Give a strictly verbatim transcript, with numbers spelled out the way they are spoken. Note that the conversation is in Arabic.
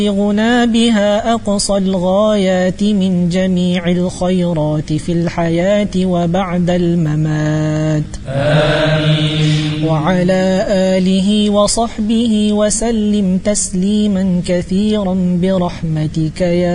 يبلغنا بها أقصى الغايات من جميع الخيرات في الحياة وبعد الممات. آمين. وعلى آله وصحبه وسلم تسليما كثيرا برحمتك يا